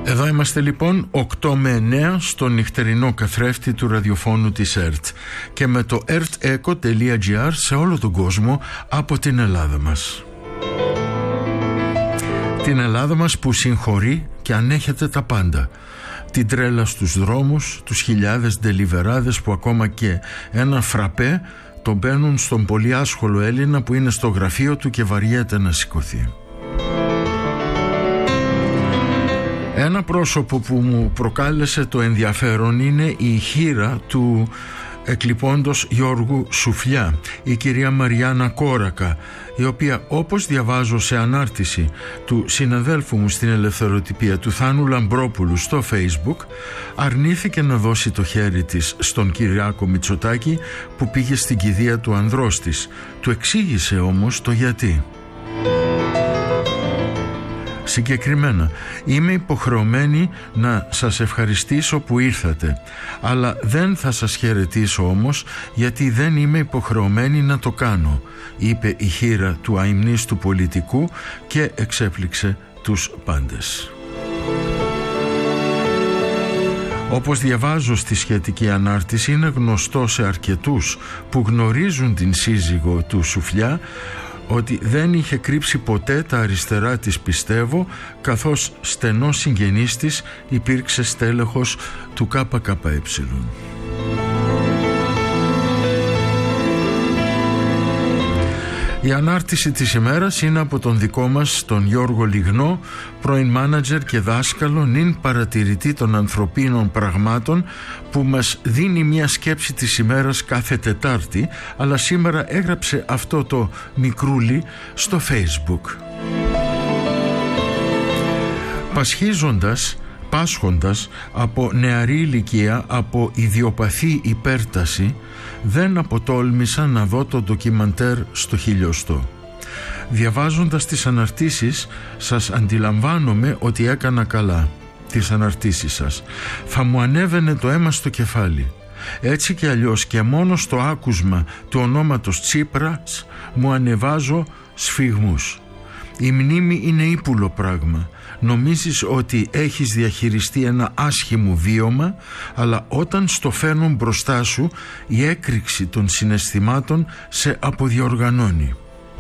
Εδώ είμαστε λοιπόν 8 με 9 στο νυχτερινό καθρέφτη του ραδιοφώνου της ΕΡΤ και με το erteco.gr σε όλο τον κόσμο από την Ελλάδα μας. Την Ελλάδα μας που συγχωρεί και ανέχεται τα πάντα. Την τρέλα στους δρόμους, τους χιλιάδες ντελιβεράδες που ακόμα και ένα φραπέ τον μπαίνουν στον πολύ άσχολο Έλληνα που είναι στο γραφείο του και βαριέται να σηκωθεί. Ένα πρόσωπο που μου προκάλεσε το ενδιαφέρον είναι η χήρα του εκλειπώντος Γιώργου Σουφλιά, η κυρία Μαριάννα Κόρακα, η οποία, όπως διαβάζω σε ανάρτηση του συναδέλφου μου στην Ελευθεροτυπία του Θάνου Λαμπρόπουλου στο Facebook, αρνήθηκε να δώσει το χέρι της στον Κυριάκο Μητσοτάκη που πήγε στην κηδεία του ανδρός της. Του εξήγησε όμως το γιατί. Συγκεκριμένα, είμαι υποχρεωμένη να σας ευχαριστήσω που ήρθατε, αλλά δεν θα σας χαιρετήσω όμως γιατί δεν είμαι υποχρεωμένη να το κάνω, είπε η χήρα του αημνίστου πολιτικού και εξέπληξε τους πάντες. Όπως διαβάζω στη σχετική ανάρτηση, είναι γνωστό σε αρκετούς που γνωρίζουν την σύζυγο του Σουφλιά ότι δεν είχε κρύψει ποτέ τα αριστερά της, πιστεύω, καθώς στενός συγγενής της υπήρξε στέλεχος του ΚΚΕ. Η ανάρτηση της ημέρας είναι από τον δικό μας τον Γιώργο Λιγνό, πρώην μάνατζερ και δάσκαλο, νυν παρατηρητή των ανθρωπίνων πραγμάτων, που μας δίνει μια σκέψη της ημέρας κάθε Τετάρτη, αλλά σήμερα έγραψε αυτό το μικρούλι στο Facebook. Πάσχοντας από νεαρή ηλικία από ιδιοπαθή υπέρταση, δεν αποτόλμησα να δω το ντοκιμαντέρ στο χιλιοστό. Διαβάζοντας τις αναρτήσεις σας αντιλαμβάνομαι ότι έκανα καλά τις αναρτήσεις σας. Θα μου ανέβαινε το αίμα στο κεφάλι. Έτσι και αλλιώς και μόνο στο άκουσμα του ονόματος Τσίπρας μου ανεβάζω σφιγμούς. Η μνήμη είναι ύπουλο πράγμα. Νομίζεις ότι έχεις διαχειριστεί ένα άσχημο βίωμα, αλλά όταν στο φέρνουν μπροστά σου, η έκρηξη των συναισθημάτων σε αποδιοργανώνει.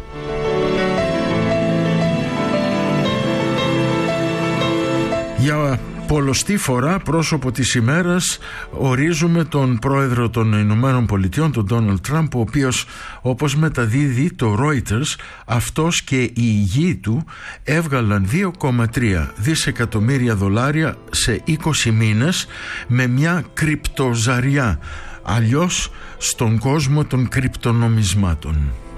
Για πολλοστή φορά, πρόσωπο της ημέρας, ορίζουμε τον πρόεδρο των Ηνωμένων Πολιτειών, τον Ντόναλντ Τραμπ, ο οποίος, όπως μεταδίδει το Reuters, αυτός και η γη του έβγαλαν 2,3 δισεκατομμύρια δολάρια σε 20 μήνες με μια κρυπτοζαριά, αλλιώς στον κόσμο των κρυπτονομισμάτων.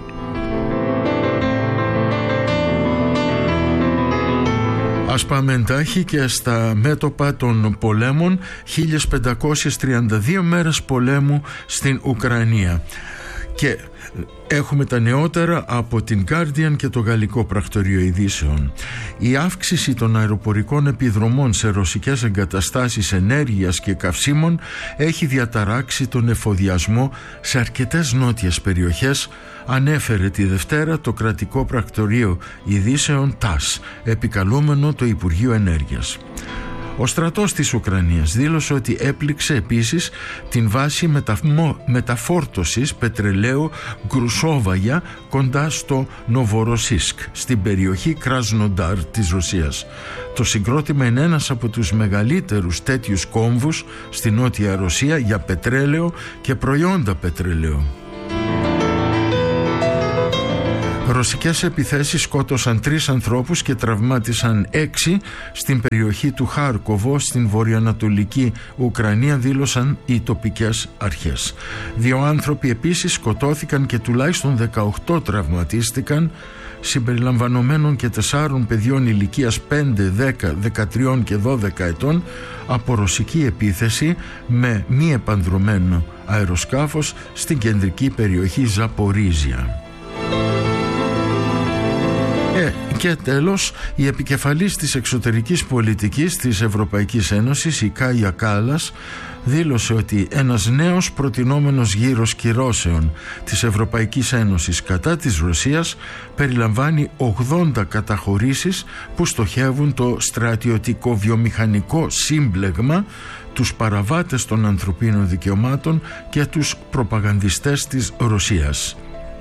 Ας πάμε εντάχει και στα μέτωπα των πολέμων. 1532 μέρες πολέμου στην Ουκρανία. Και έχουμε τα νεότερα από την Guardian και το Γαλλικό Πρακτορείο Ειδήσεων. Η αύξηση των αεροπορικών επιδρομών σε ρωσικές εγκαταστάσεις ενέργειας και καυσίμων έχει διαταράξει τον εφοδιασμό σε αρκετές νότιες περιοχές, ανέφερε τη Δευτέρα το Κρατικό Πρακτορείο Ειδήσεων TASS, επικαλούμενο το Υπουργείο Ενέργειας. Ο στρατός της Ουκρανίας δήλωσε ότι έπληξε επίσης την βάση μεταφόρτωσης πετρελαίου Γκρουσόβαγια κοντά στο Νοβοροσίσκ, στην περιοχή Κρασνοντάρ της Ρωσίας. Το συγκρότημα είναι ένας από τους μεγαλύτερους τέτοιους κόμβους στη Νότια Ρωσία για πετρέλαιο και προϊόντα πετρελαίου. Ρωσικές επιθέσεις σκότωσαν 3 ανθρώπους και τραυμάτισαν 6 στην περιοχή του Χάρκοβο στην βορειοανατολική Ουκρανία, δήλωσαν οι τοπικές αρχές. 2 άνθρωποι επίσης σκοτώθηκαν και τουλάχιστον 18 τραυματίστηκαν, συμπεριλαμβανομένων και 4 παιδιών ηλικίας 5, 10, 13 και 12 ετών από ρωσική επίθεση με μη επανδρωμένο αεροσκάφος στην κεντρική περιοχή Ζαπορίζια. Και τέλος, η επικεφαλής της εξωτερικής πολιτικής της Ευρωπαϊκής Ένωσης, η Κάγια Κάλλας, δήλωσε ότι ένας νέος προτινόμενος γύρος κυρώσεων της Ευρωπαϊκής Ένωσης κατά της Ρωσίας περιλαμβάνει 80 καταχωρήσεις που στοχεύουν το στρατιωτικό βιομηχανικό σύμπλεγμα, τους παραβάτες των ανθρωπίνων δικαιωμάτων και τους προπαγανδιστές της Ρωσίας.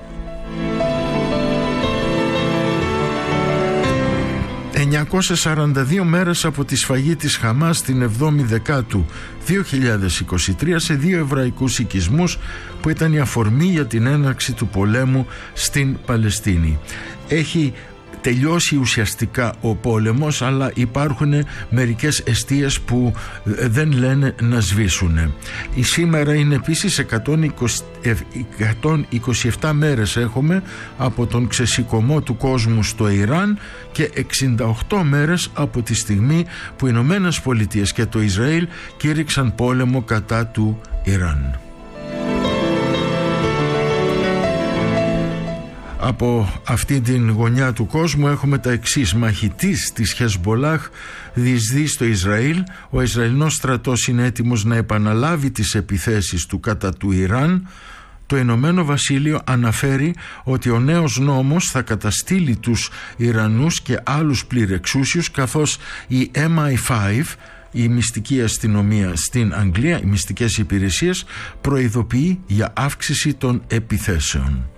942 μέρες από τη σφαγή της Χαμάς την 7η Δεκάτου 2023 σε 2 εβραϊκούς οικισμούς που ήταν η αφορμή για την έναρξη του πολέμου στην Παλαιστίνη. Έχει τελειώσει ουσιαστικά ο πόλεμος, αλλά υπάρχουν μερικές εστίες που δεν λένε να σβήσουν. Σήμερα είναι επίσης 127 μέρες έχουμε από τον ξεσηκωμό του κόσμου στο Ιράν και 68 μέρες από τη στιγμή που οι Ηνωμένες Πολιτείες και το Ισραήλ κήρυξαν πόλεμο κατά του Ιράν. Από αυτή την γωνιά του κόσμου έχουμε τα εξής. Μαχητής της Χεσμπολάχ διεισδύει στο Ισραήλ. Ο Ισραηλινός στρατός είναι έτοιμος να επαναλάβει τις επιθέσεις του κατά του Ιράν. Το Ηνωμένο Βασίλειο αναφέρει ότι ο νέος νόμος θα καταστήλει τους Ιρανούς και άλλους πληρεξούσιους, καθώς η MI5, η μυστική αστυνομία στην Αγγλία, οι μυστικές υπηρεσίες, προειδοποιεί για αύξηση των επιθέσεων.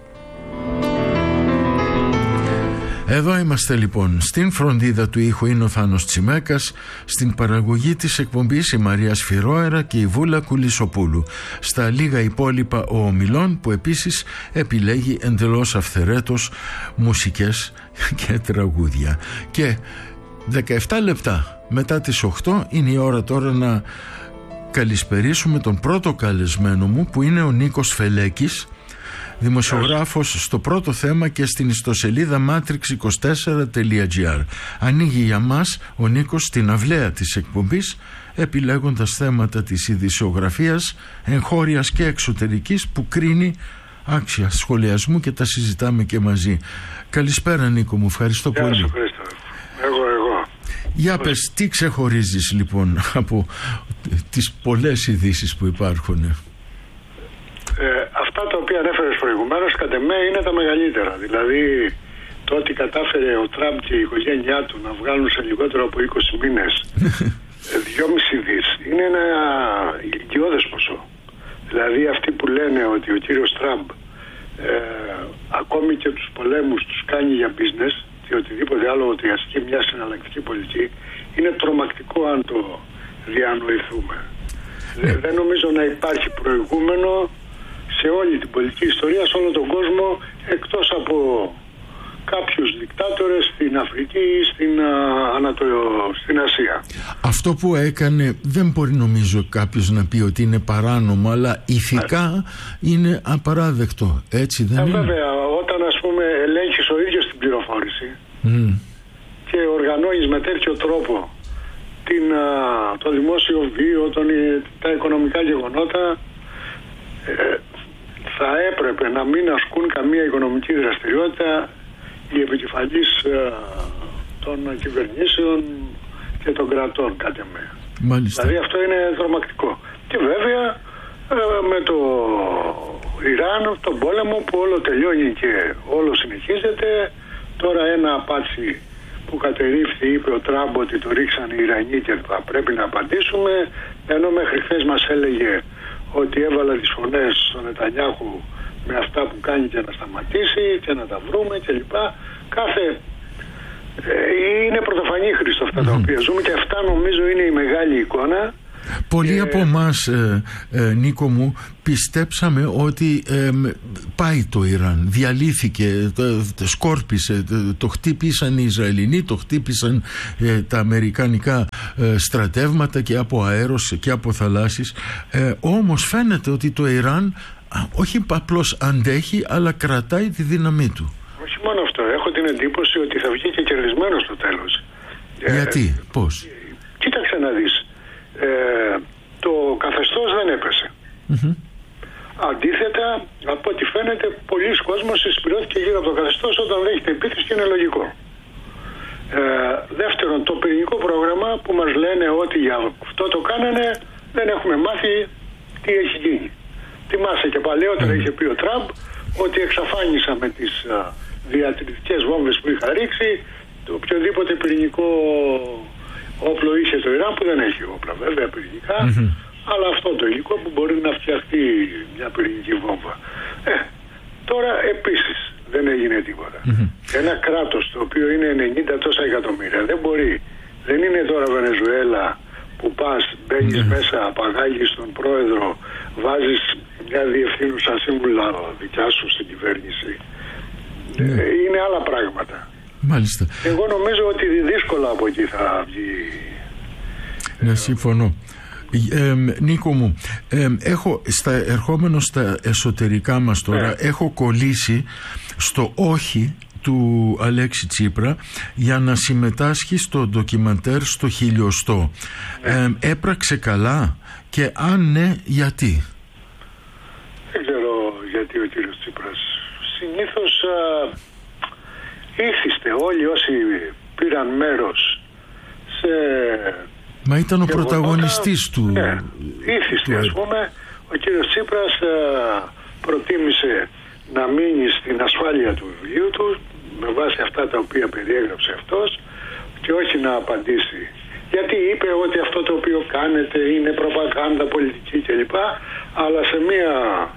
Εδώ είμαστε λοιπόν. Στην φροντίδα του ήχου είναι ο Θάνος Τσιμέκας, στην παραγωγή της εκπομπής η Μαρία Σφυρόερα και η Βούλα Κουλισοπούλου. Στα λίγα υπόλοιπα ο Ομιλών, που επίσης επιλέγει εντελώς αυθαιρέτως μουσικές και τραγούδια. Και 17 λεπτά μετά τις 8 είναι η ώρα τώρα να καλησπερίσουμε τον πρώτο καλεσμένο μου, που είναι ο Νίκος Φελέκης, δημοσιογράφος στο Πρώτο Θέμα και στην ιστοσελίδα matrix24.gr. Ανοίγει για μας ο Νίκος την αυλαία της εκπομπής, επιλέγοντας θέματα της ειδησιογραφίας, εγχώριας και εξωτερικής, που κρίνει άξια σχολιασμού και τα συζητάμε και μαζί. Καλησπέρα Νίκο μου, ευχαριστώ πολύ. Γεια σου Χρήστο. Εγώ. Για πες, τι ξεχωρίζεις λοιπόν από τις πολλές ειδήσεις που υπάρχουν? Αυτά τα οποία ανέφερες προηγουμένως, κατ' εμέ είναι τα μεγαλύτερα. Δηλαδή, το ότι κατάφερε ο Τραμπ και η οικογένειά του να βγάλουν σε λιγότερο από 20 μήνες 2,5 δις, είναι ένα ηλικιώδες ποσό. Δηλαδή, αυτοί που λένε ότι ο κύριος Τραμπ ακόμη και τους πολέμους τους κάνει για business και οτιδήποτε άλλο, ότι ασκεί μια συναλλακτική πολιτική, είναι τρομακτικό αν το διανοηθούμε. Δεν νομίζω να υπάρχει προηγούμενο σε όλη την πολιτική ιστορία, σε όλο τον κόσμο, εκτός από κάποιους δικτάτορες στην Αφρική ή στην Ασία. Αυτό που έκανε δεν μπορεί νομίζω κάποιος να πει ότι είναι παράνομο, αλλά ηθικά είναι απαράδεκτο. Έτσι δεν είναι? Βέβαια, όταν ας πούμε ελέγχεις ο ίδιος την πληροφόρηση και οργανώνεις με τέτοιο τρόπο το δημόσιο βίο, τα οικονομικά γεγονότα, θα έπρεπε να μην ασκούν καμία οικονομική δραστηριότητα οι επικεφαλείς των κυβερνήσεων και των κρατών, κάτι με. Μάλιστα. Δηλαδή αυτό είναι τρομακτικό. Και βέβαια με το Ιράν, τον πόλεμο που όλο τελειώνει και όλο συνεχίζεται, τώρα ένα απάτσι που κατερρίφθη, είπε ο Τραμπ ότι το ρίξαν οι Ιρανοί και θα πρέπει να απαντήσουμε, ενώ μέχρι χθες μας έλεγε ότι έβαλε τις φωνές στον Νετανιάχου με αυτά που κάνει και να σταματήσει και να τα βρούμε κλπ. Είναι πρωτοφανή, Χρήστο, αυτά τα οποία ζούμε, και αυτά νομίζω είναι η μεγάλη εικόνα. Πολλοί από εμάς, Νίκο μου, πιστέψαμε ότι πάει το Ιράν, διαλύθηκε, σκόρπισε, το χτύπησαν οι Ισραηλινοί, το χτύπησαν τα αμερικανικά στρατεύματα και από αέρος και από θαλάσσης, όμως φαίνεται ότι το Ιράν όχι απλώς αντέχει, αλλά κρατάει τη δύναμή του. Όχι μόνο αυτό, έχω την εντύπωση ότι θα βγει και κερδισμένο στο τέλος. Γιατί, πώς? Κοίταξε να δεις. Το καθεστώς δεν έπεσε. Αντίθετα, από ό,τι φαίνεται, πολλοί κόσμος συσπηρώθηκε γύρω από το καθεστώς όταν δέχεται επίθεση, και είναι λογικό. Δεύτερον, το πυρηνικό πρόγραμμα που μας λένε ότι για αυτό το κάνανε, δεν έχουμε μάθει τι έχει γίνει. Θυμάσαι και παλαιότερα είχε πει ο Τραμπ ότι εξαφάνισα με τις διατηρητικές βόμβες που είχα ρίξει το οποιοδήποτε πυρηνικό όπλο είχε το Ιράν, που δεν έχει όπλα βέβαια πυρηνικά, αλλά αυτό το υλικό που μπορεί να φτιαχτεί μια πυρηνική βόμβα. Τώρα επίσης δεν έγινε τίποτα. Ένα κράτος το οποίο είναι 90 τόσα εκατομμύρια δεν μπορεί. Δεν είναι τώρα Βενεζουέλα που πας, μπαίνεις μέσα, απαγάγεις τον πρόεδρο, βάζεις μια διευθύνουσα σύμβουλα δικιά σου στην κυβέρνηση. Είναι άλλα πράγματα. Μάλιστα. Εγώ νομίζω ότι δύσκολα από εκεί θα βγει. Ναι, συμφωνώ. Νίκο μου, ερχόμενο στα εσωτερικά μας τώρα, έχω κολλήσει στο όχι του Αλέξη Τσίπρα για να συμμετάσχει στο ντοκιμαντέρ στο 1000. Έπραξε καλά, και αν ναι, γιατί? Δεν ξέρω γιατί ο κύριος Τσίπρας. Συνήθως ήθιστε όλοι όσοι πήραν μέρος σε... Μα ήταν ο πρωταγωνιστής του... Ναι, ήθιστε ας πούμε. Ο κύριος Τσίπρας προτίμησε να μείνει στην ασφάλεια του βιβλίου του με βάση αυτά τα οποία περιέγραψε αυτός και όχι να απαντήσει. Γιατί είπε ότι αυτό το οποίο κάνετε είναι προπαγάνδα πολιτική κλπ. Αλλά σε μια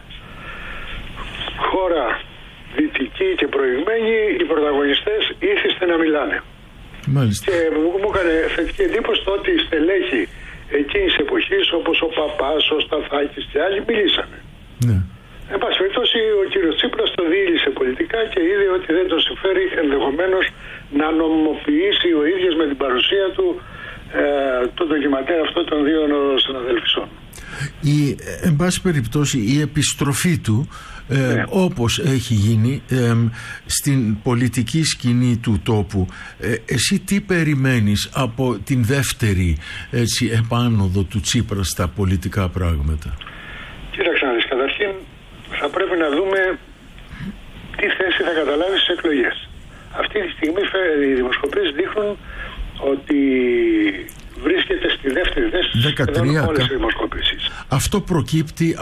χώρα δυτική και προηγμένη οι πρωταγωνιστές ήθιστε να μιλάνε. Μάλιστα. Και μου έκανε θετική εντύπωση το ότι οι στελέχοι εκείνης εποχής όπως ο Παπάς, ο Σταθάκης και άλλοι μιλήσανε. Ναι. Εν πάση περιπτώσει ο κύριος Τσίπρας το διήλυσε πολιτικά και είδε ότι δεν τον συμφέρει ενδεχομένως να νομιμοποιήσει ο ίδιος με την παρουσία του το ντοκιμαντέρ αυτό των δύο συναδελφισών. Εν πάση περιπτώσει η επιστροφή του όπως έχει γίνει στην πολιτική σκηνή του τόπου, εσύ τι περιμένεις από την δεύτερη επάνωδο του Τσίπρα στα πολιτικά πράγματα? Κοίταξε να δεις, καταρχήν θα πρέπει να δούμε τι θέση θα καταλάβει στις εκλογές. Αυτή τη στιγμή οι δημοσκοπήσεις δείχνουν ότι βρίσκεται στη δεύτερη θέση σχεδόν όλες οι δημοσκοπήσεις. Αυτό προκύπτει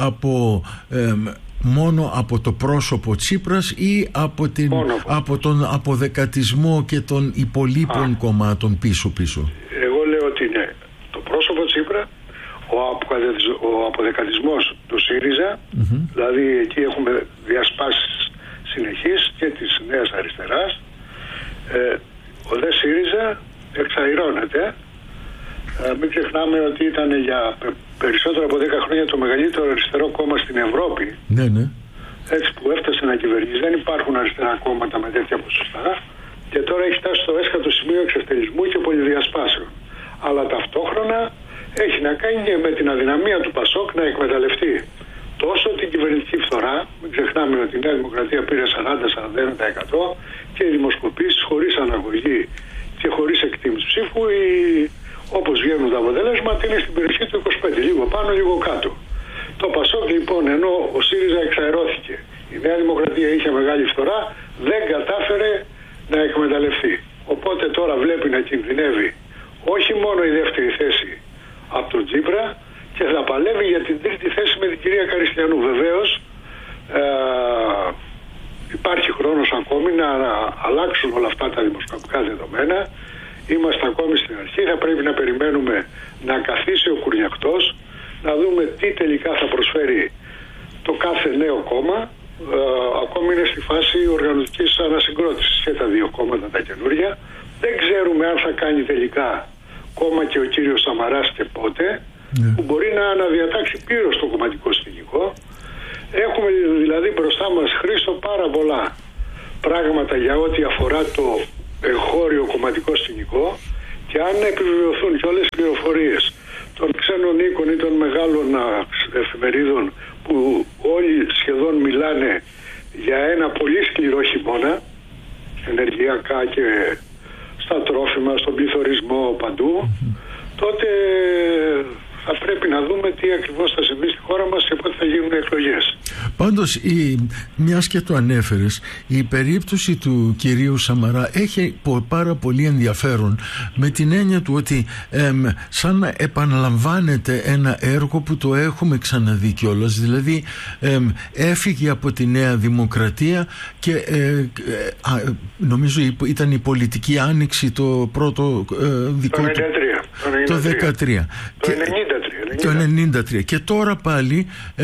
μόνο από το πρόσωπο Τσίπρας ή από τον αποδεκατισμό και των υπολείπων κομμάτων πίσω-πίσω? Εγώ λέω ότι είναι το πρόσωπο Τσίπρα, ο αποδεκατισμός του ΣΥΡΙΖΑ, δηλαδή εκεί έχουμε διασπάσεις συνεχείς και της Νέας Αριστεράς. Ο δε ΣΥΡΙΖΑ εξαειρώνεται. Μην ξεχνάμε ότι ήταν για περισσότερο από 10 χρόνια το μεγαλύτερο αριστερό κόμμα στην Ευρώπη. Ναι, ναι. Έτσι που έφτασε να κυβερνήσει. Δεν υπάρχουν αριστερά κόμματα με τέτοια ποσοστά. Και τώρα έχει φτάσει στο έσχατο σημείο εξευτελισμού και πολυδιασπάσεων. Αλλά ταυτόχρονα έχει να κάνει και με την αδυναμία του ΠΑΣΟΚ να εκμεταλλευτεί τόσο την κυβερνητική φθορά. Μην ξεχνάμε ότι η Νέα Δημοκρατία πήρε 40-41% και οι δημοσκοπήσεις χωρίς αναγωγή και χωρίς εκτίμηση ψήφου, όπως βγαίνουν τα αποτελέσματα, είναι στην περιοχή του 25, λίγο πάνω, λίγο κάτω. Το ΠΑΣΟΚ λοιπόν, ενώ ο ΣΥΡΙΖΑ εξαερώθηκε, η Νέα Δημοκρατία είχε μεγάλη φθορά, δεν κατάφερε να εκμεταλλευτεί. Οπότε τώρα βλέπει να κινδυνεύει όχι μόνο η δεύτερη θέση από τον Τσίπρα, και θα παλεύει για την τρίτη θέση με την κυρία Καριστιανού. Βεβαίως υπάρχει χρόνος ακόμη να αλλάξουν όλα αυτά τα δημοσκοπικά δεδομένα. Είμαστε ακόμη στην αρχή, θα πρέπει να περιμένουμε να καθίσει ο κουρνιακτός, να δούμε τι τελικά θα προσφέρει το κάθε νέο κόμμα. Ακόμη είναι στη φάση οργανωτικής ανασυγκρότησης και τα δύο κόμματα τα καινούργια. Δεν ξέρουμε αν θα κάνει τελικά κόμμα και ο κύριος Σαμαράς και πότε, που μπορεί να αναδιατάξει πλήρως το κομματικό σκηνικό. Έχουμε δηλαδή μπροστά μας, Χρήστο, πάρα πολλά πράγματα για ό,τι αφορά το εγχώριο κομματικό σκηνικό, και αν επιβεβαιωθούν και όλες οι πληροφορίες των ξένων οίκων ή των μεγάλων εφημερίδων που όλοι σχεδόν μιλάνε για ένα πολύ σκληρό χειμώνα, ενεργειακά και στα τρόφιμα, στον πληθωρισμό, παντού, τότε θα πρέπει πρέπει να δούμε τι ακριβώς θα συμβεί στη χώρα μας και πότε θα γίνουν εκλογές. Πάντως, μιας και το ανέφερες, η περίπτωση του κυρίου Σαμαρά έχει πάρα πολύ ενδιαφέρον, με την έννοια του ότι σαν να επαναλαμβάνεται ένα έργο που το έχουμε ξαναδεί κιόλας. Δηλαδή έφυγε από τη Νέα Δημοκρατία και νομίζω ήταν η πολιτική άνοιξη το πρώτο δικό του. Το 1993. Το 1993. Και τώρα πάλι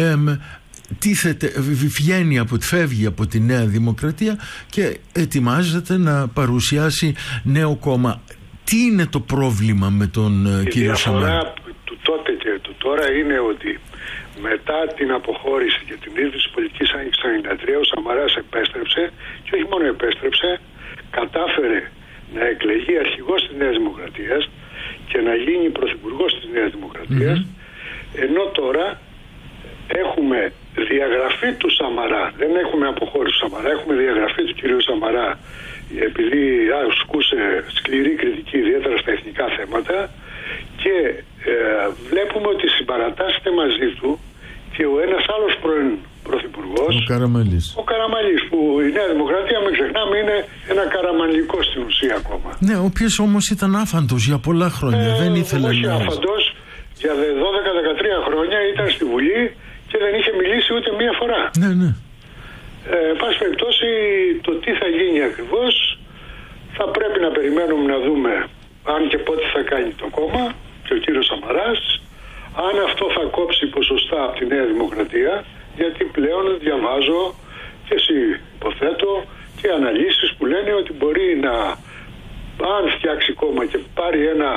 φεύγει από τη Νέα Δημοκρατία και ετοιμάζεται να παρουσιάσει νέο κόμμα. Τι είναι το πρόβλημα με τον κύριο Σαμαρά? Η διαφορά του τότε και του τώρα είναι ότι μετά την αποχώρηση και την ίδρυση πολιτικής άνοιξης του 1993 ο Σαμαράς επέστρεψε, και όχι μόνο επέστρεψε, κατάφερε να εκλεγεί αρχηγός της Νέας Δημοκρατίας και να γίνει πρωθυπουργός της Νέας Δημοκρατίας, ενώ τώρα έχουμε διαγραφή του Σαμαρά, δεν έχουμε αποχώρηση του Σαμαρά, έχουμε διαγραφή του κυρίου Σαμαρά, επειδή ασκούσε σκληρή κριτική ιδιαίτερα στα εθνικά θέματα, και βλέπουμε ότι συμπαρατάσσεται μαζί του και ο ένας άλλος πρώην πρωθυπουργός, ο Καραμανλής, που η Νέα Δημοκρατία, μην ξεχνάμε, είναι ένα καραμανλικό στην ουσία ακόμα. Ναι, ο οποίος όμως ήταν άφαντος για πολλά χρόνια, δεν ήθελε όχι άφαντος, για 12-13 χρόνια ήταν στη Βουλή και δεν είχε μιλήσει ούτε μία φορά. Ναι, ναι. Εν πάση περιπτώσει, το τι θα γίνει ακριβώς θα πρέπει να περιμένουμε να δούμε αν και πότε θα κάνει το κόμμα και ο κύριος Σαμαράς, αν αυτό θα κόψει ποσοστά από τη Νέα Δημοκρατία, γιατί πλέον διαβάζω και εσύ υποθέτω και αναλύσεις που λένε ότι μπορεί να, αν φτιάξει κόμμα και πάρει ένα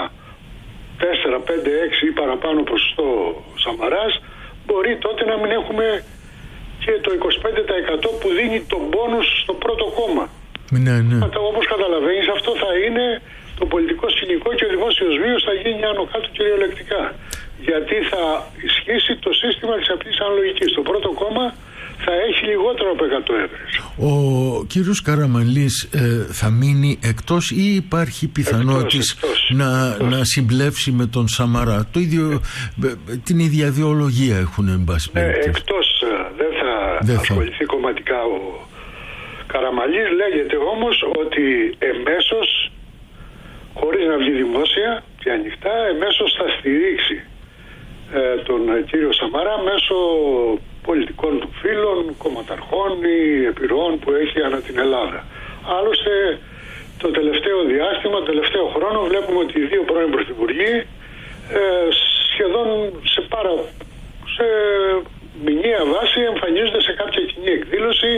4, 5, 6 ή παραπάνω ποσοστό Σαμαράς, μπορεί τότε να μην έχουμε και το 25% που δίνει τον πόνους στο πρώτο κόμμα. Ναι, ναι. Όπως καταλαβαίνεις, αυτό θα είναι το πολιτικό σκηνικό και ο δημόσιος βίος θα γίνει άνω κάτω κυριολεκτικά. Γιατί θα ισχύσει το σύστημα της απλής αναλογικής. Το πρώτο κόμμα θα έχει λιγότερο από 100 έδρες. Ο κύριος Καραμανλής θα μείνει εκτός ή υπάρχει πιθανότητα να συμπλέψει με τον Σαμαρά? Το ίδιο, την ίδια ιδεολογία έχουν, εν πάση περιπτώσει. Εκτός, δεν θα ασχοληθεί κομματικά ο Καραμανλής. Λέγεται όμως ότι εμέσως, χωρίς να βγει δημόσια και ανοιχτά, εμέσως θα στηρίξει τον κύριο Σαμαρά μέσω πολιτικών του φίλων, κομματαρχών ή επιρροών που έχει ανά την Ελλάδα. Άλλωστε, το τελευταίο διάστημα, το τελευταίο χρόνο, βλέπουμε ότι οι δύο πρώην πρωθυπουργοί σχεδόν σε μηνιαία βάση εμφανίζονται σε κάποια κοινή εκδήλωση,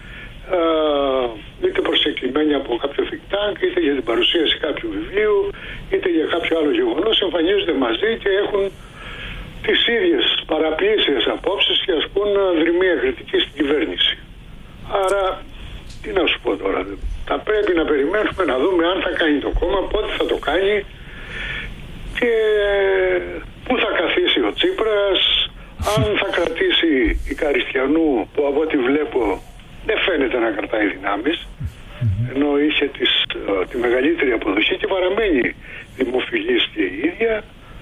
είτε προσεκλημένοι από κάποιο think tank, είτε για την παρουσίαση κάποιου βιβλίου, είτε για κάποιο άλλο γεγονός, εμφανίζονται μαζί και έχουν τις ίδιες παραπλήσιες απόψεις και ασκούν δρυμία κριτική στην κυβέρνηση. Άρα, τι να σου πω τώρα, θα πρέπει να περιμένουμε να δούμε αν θα κάνει το κόμμα, πότε θα το κάνει και πού θα καθίσει ο Τσίπρας, αν θα κρατήσει η Καριστιανού, που από ό,τι βλέπω δεν φαίνεται να κρατάει δυνάμεις, ενώ είχε τη μεγαλύτερη αποδοχή και παραμένει δημοφιλής και η ίδια.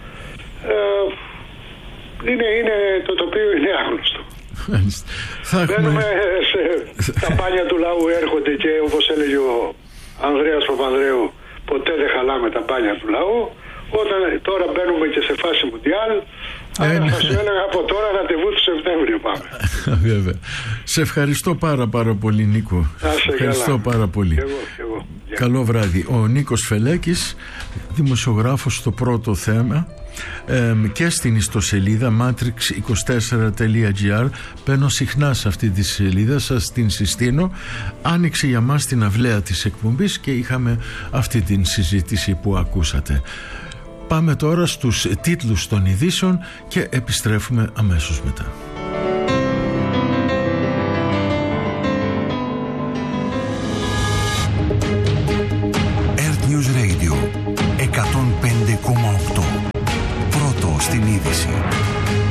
Είναι το τοπίο είναι άγνωστο. Μπαίνουμε τα πάνια του λαού, έρχονται και όπως έλεγε ο Ανδρέας Παπανδρέου, ποτέ δεν χαλάμε τα πάνια του λαού. Όταν τώρα μπαίνουμε και σε φάση μουντιάλ, θα σου έλεγα από τώρα ραντεβού του Σεπτέμβριο πάμε. Βέβαια. Σε ευχαριστώ πάρα πολύ, Νίκο. Ευχαριστώ πάρα πολύ. Εγώ. Καλό βράδυ. Ο Νίκος Φελέκης, δημοσιογράφος στο Πρώτο Θέμα και στην ιστοσελίδα matrix24.gr. Παίρνω συχνά σε αυτή τη σελίδα, σας την συστήνω. Άνοιξε για μας την αυλαία της εκπομπής και είχαμε αυτή την συζήτηση που ακούσατε. Πάμε τώρα στους τίτλους των ειδήσεων και επιστρέφουμε αμέσως μετά. Earth News Radio 105,8. Πρώτο στην είδηση.